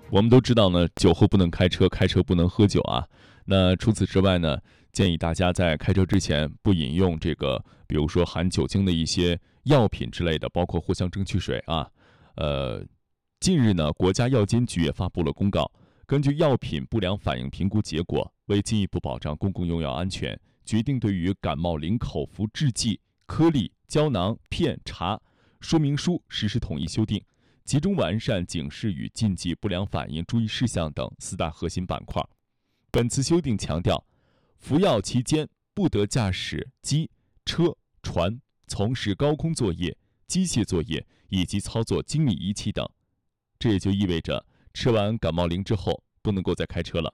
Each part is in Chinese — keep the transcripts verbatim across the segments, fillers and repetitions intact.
我们都知道呢，酒后不能开车，开车不能喝酒啊。那除此之外呢，建议大家在开车之前不饮用这个，比如说含酒精的一些药品之类的，包括藿香正气水啊。呃，近日呢，国家药监局也发布了公告，根据药品不良反应评估结果，为进一步保障公共用药安全，决定对于感冒灵口服制剂、颗粒、胶囊、片、茶说明书实施统一修订。集中完善警示与禁忌不良反应注意事项等四大核心板块。本次修订强调，服药期间不得驾驶机、车、船，从事高空作业、机械作业以及操作精密仪器等。这也就意味着，吃完感冒灵之后，不能够再开车了。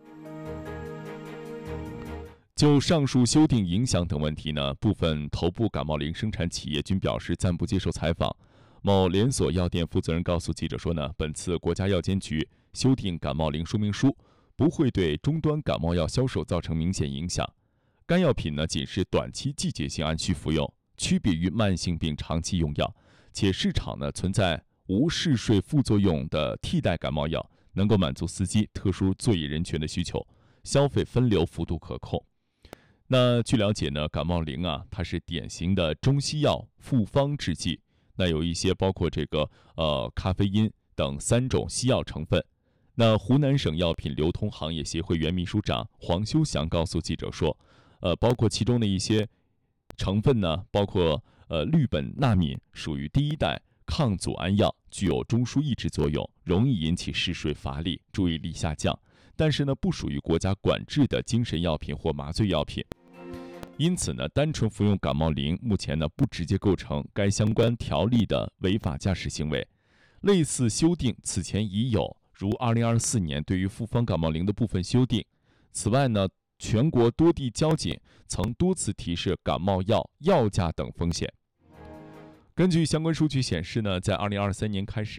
就上述修订影响等问题呢，部分头部感冒灵生产企业均表示暂不接受采访。某连锁药店负责人告诉记者说呢，本次国家药监局修订感冒灵说明书，不会对终端感冒药销售造成明显影响。该药品呢，仅是短期季节性按需服用，区别于慢性病长期用药，且市场呢存在无嗜睡副作用的替代感冒药，能够满足司机特殊作业人群的需求，消费分流幅度可控。那据了解呢，感冒灵啊，它是典型的中西药复方制剂。那有一些包括这个呃咖啡因等三种西药成分。那湖南省药品流通行业协会原秘书长黄修祥告诉记者说，呃，包括其中的一些成分呢，包括呃氯苯那敏属于第一代抗组胺药，具有中枢抑制作用，容易引起嗜睡、乏力、注意力下降，但是呢，不属于国家管制的精神药品或麻醉药品。因此呢，单纯服用感冒灵目前呢不直接构成该相关条例的违法驾驶行为。类似修订此前已有，如二零二四年对于复方感冒灵的部分修订。此外呢，全国多地交警曾多次提示感冒药药价等风险。根据相关数据显示呢，在二零二三年开始